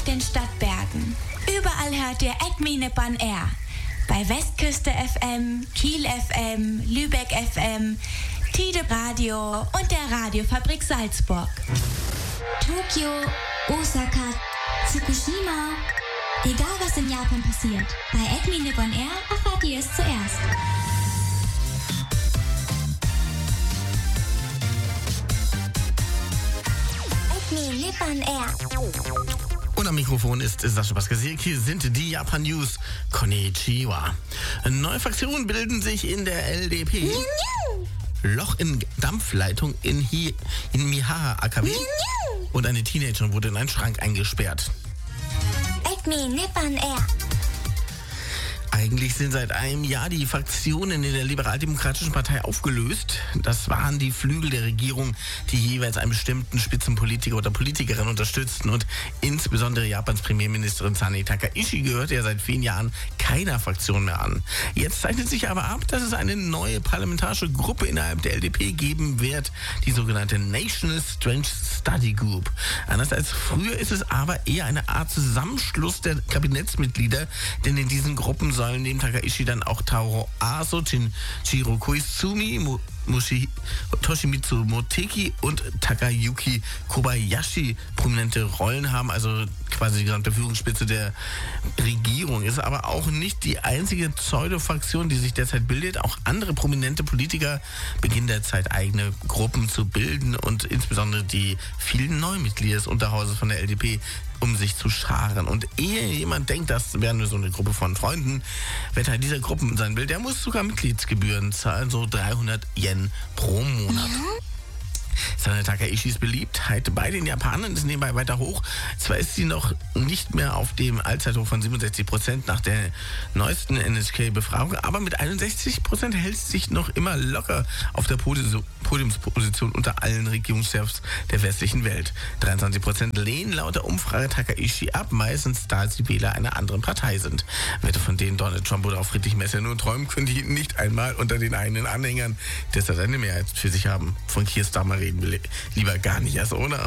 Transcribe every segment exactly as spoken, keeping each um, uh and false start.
den Stadtbergen. Überall hört ihr Acme Nippon Air. Bei Westküste F M, Kiel F M, Lübeck F M, Tide Radio und der Radiofabrik Salzburg. Tokio, Osaka, Fukushima. Egal was in Japan passiert, bei Acme Nippon Air erfahrt ihr es zuerst. Acme Nippon Air. Und am Mikrofon ist Sascha Baskasiek. Hier sind die Japan News. Konnichiwa. Neue Fraktionen bilden sich in der L D P. Loch in Dampfleitung in, Hi- in Mihara A K W. Und eine Teenagerin wurde in einen Schrank eingesperrt. Acme Nippon Air. Eigentlich sind seit einem Jahr die Fraktionen in der Liberaldemokratischen Partei aufgelöst. Das waren die Flügel der Regierung, die jeweils einen bestimmten Spitzenpolitiker oder Politikerin unterstützten. Und insbesondere Japans Premierministerin Sani Takaichi gehört ja seit vielen Jahren keiner Fraktion mehr an. Jetzt zeichnet sich aber ab, dass es eine neue parlamentarische Gruppe innerhalb der L D P geben wird, die sogenannte National Strength Study Group. Anders als früher ist es aber eher eine Art Zusammenschluss der Kabinettsmitglieder, denn in diesen Gruppen sollen neben Takaichi dann auch Taro Aso, Jinichiro Koizumi, Mo- Moshi, Toshimitsu Motegi und Takayuki Kobayashi prominente Rollen haben, also quasi die gesamte Führungsspitze der Regierung. Ist aber auch nicht die einzige Pseudo-Fraktion, die sich derzeit bildet. Auch andere prominente Politiker beginnen derzeit eigene Gruppen zu bilden und insbesondere die vielen Neumitglieder des Unterhauses von der L D P um sich zu scharen. Und ehe jemand denkt, das wäre nur so eine Gruppe von Freunden, wer Teil dieser Gruppen sein will, der muss sogar Mitgliedsgebühren zahlen, so dreihundert Yen pro Monat. Sani Takaishis Beliebtheit bei den Japanern ist nebenbei weiter hoch. Zwar ist sie noch nicht mehr auf dem Allzeithoch von siebenundsechzig Prozent nach der neuesten N H K-Befragung, aber mit einundsechzig Prozent hält sie sich noch immer locker auf der Podium- Podiumsposition unter allen Regierungschefs der westlichen Welt. dreiundzwanzig Prozent lehnen laut der Umfrage Takaichi ab, meistens da sie Wähler einer anderen Partei sind. Werte, von denen Donald Trump oder auch Friedrich Merz nur träumen, können die nicht einmal unter den eigenen Anhängern derzeit eine Mehrheit für sich haben. Von Keir Starmer reden wir lieber gar nicht erst, oder?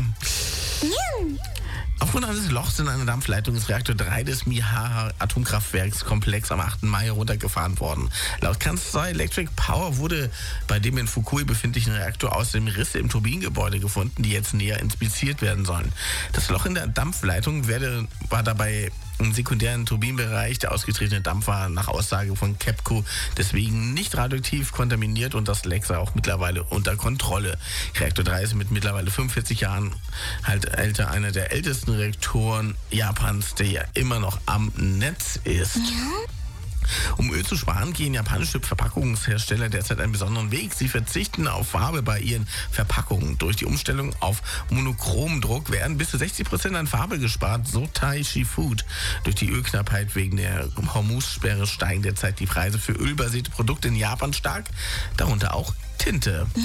Aufgrund eines Lochs in einer Dampfleitung ist Reaktor drei des Mihara Atomkraftwerkskomplex am achten Mai heruntergefahren worden. Laut Kansai Electric Power wurde bei dem in Fukui befindlichen Reaktor außerdem Risse im Turbinengebäude gefunden, die jetzt näher inspiziert werden sollen. Das Loch in der Dampfleitung werde, war dabei im sekundären Turbinenbereich. Der ausgetretene Dampf war nach Aussage von KEPCO deswegen nicht radioaktiv kontaminiert und das Leck sei auch mittlerweile unter Kontrolle. Reaktor drei ist mit mittlerweile fünfundvierzig Jahren halt älter, einer der ältesten Reaktoren Japans, der ja immer noch am Netz ist. Ja. Um Öl zu sparen, gehen japanische Verpackungshersteller derzeit einen besonderen Weg. Sie verzichten auf Farbe bei ihren Verpackungen. Durch die Umstellung auf Monochromdruck werden bis zu sechzig Prozent an Farbe gespart, so Taishi Food. Durch die Ölknappheit wegen der Hormuz-Sperre steigen derzeit die Preise für ölbasierte Produkte in Japan stark, darunter auch Tinte. Ja.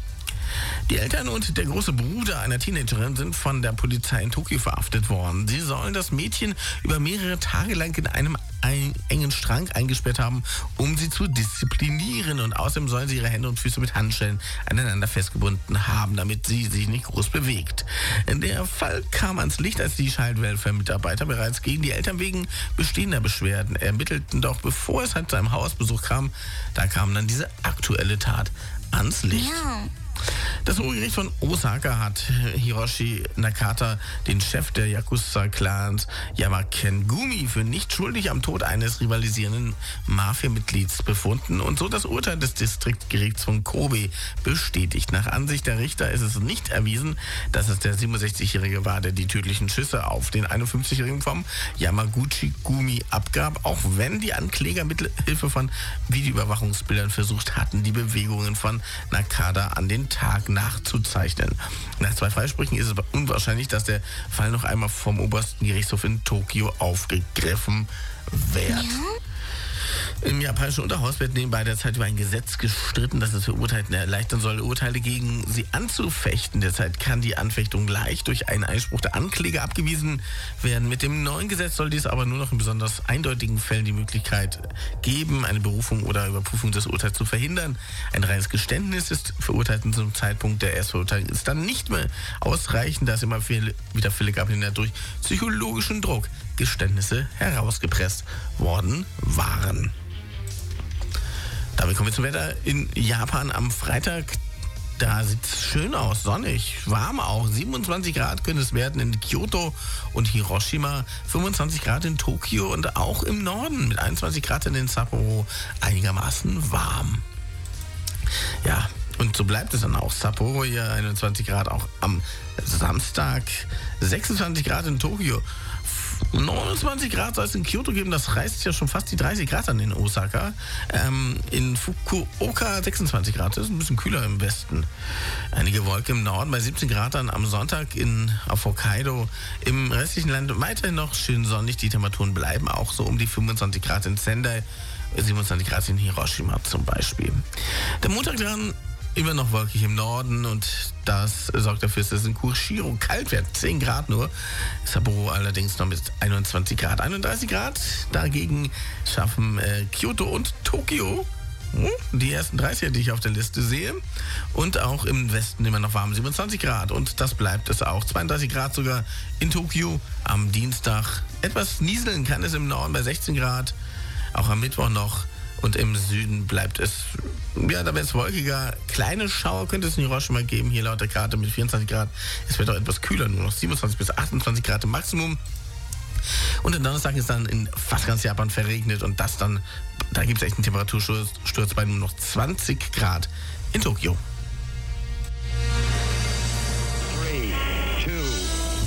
Die Eltern und der große Bruder einer Teenagerin sind von der Polizei in Tokio verhaftet worden. Sie sollen das Mädchen über mehrere Tage lang in einem ein, engen Schrank eingesperrt haben, um sie zu disziplinieren. Und außerdem sollen sie ihre Hände und Füße mit Handschellen aneinander festgebunden haben, damit sie sich nicht groß bewegt. Der Fall kam ans Licht, als die Child-Welfare-Mitarbeiter bereits gegen die Eltern wegen bestehender Beschwerden ermittelten. Doch bevor es halt zu einem Hausbesuch kam, da kam dann diese aktuelle Tat ans Licht. Ja. Das Hohe Gericht von Osaka hat Hiroshi Nakata, den Chef der Yakuza-Clans Yamakengumi, für nicht schuldig am Tod eines rivalisierenden Mafia-Mitglieds befunden und so das Urteil des Distriktgerichts von Kobe bestätigt. Nach Ansicht der Richter ist es nicht erwiesen, dass es der siebenundsechzigjährige war, der die tödlichen Schüsse auf den einundfünfzigjährigen vom Yamaguchi-Gumi abgab, auch wenn die Ankläger mit Hilfe von Videoüberwachungsbildern versucht hatten, die Bewegungen von Nakata an den Tag nachzuzeichnen. Nach zwei Freisprüchen ist es unwahrscheinlich, dass der Fall noch einmal vom obersten Gerichtshof in Tokio aufgegriffen wird. Ja. Im japanischen Unterhaus wird nebenbei derzeit über ein Gesetz gestritten, das es Verurteilten erleichtern soll, Urteile gegen sie anzufechten. Derzeit kann die Anfechtung leicht durch einen Einspruch der Ankläger abgewiesen werden. Mit dem neuen Gesetz soll dies aber nur noch in besonders eindeutigen Fällen die Möglichkeit geben, eine Berufung oder Überprüfung des Urteils zu verhindern. Ein reines Geständnis des Verurteilten zum Zeitpunkt der Erstverurteilung ist dann nicht mehr ausreichend, da es immer viel, wieder Fälle gab, in der durch psychologischen Druck Geständnisse herausgepresst worden waren. Damit kommen wir zum Wetter in Japan am Freitag. Da sieht es schön aus, sonnig, warm auch. siebenundzwanzig Grad können es werden in Kyoto und Hiroshima, fünfundzwanzig Grad in Tokio und auch im Norden mit einundzwanzig Grad in den Sapporo einigermaßen warm. Ja, und so bleibt es dann auch. Sapporo hier einundzwanzig Grad auch am Samstag, sechsundzwanzig Grad in Tokio. neunundzwanzig Grad soll es in Kyoto geben, das reißt ja schon fast die dreißig Grad an in Osaka. Ähm, in Fukuoka sechsundzwanzig Grad, das ist ein bisschen kühler im Westen. Einige Wolken im Norden bei siebzehn Grad dann am Sonntag in, auf Hokkaido. Im restlichen Land weiterhin noch schön sonnig, die Temperaturen bleiben auch so um die fünfundzwanzig Grad in Sendai, siebenundzwanzig Grad in Hiroshima zum Beispiel. Der Montag dann immer noch wolkig im Norden und das sorgt dafür, dass es in Kushiro kalt wird. zehn Grad nur. Sapporo allerdings noch mit einundzwanzig Grad. einunddreißig Grad dagegen schaffen äh, Kyoto und Tokio. Hm, die ersten dreißiger, die ich auf der Liste sehe. Und auch im Westen immer noch warm, siebenundzwanzig Grad. Und das bleibt es auch. zweiunddreißig Grad sogar in Tokio am Dienstag. Etwas nieseln kann es im Norden bei sechzehn Grad. Auch am Mittwoch noch. Und im Süden bleibt es, ja, da wird es wolkiger. Kleine Schauer könnte es in Hiroshima geben, hier laut der Karte mit vierundzwanzig Grad. Es wird auch etwas kühler, nur noch siebenundzwanzig bis achtundzwanzig Grad im Maximum. Und am Donnerstag ist dann in fast ganz Japan verregnet und das dann, da gibt es echt einen Temperatursturz bei nur noch zwanzig Grad in Tokio.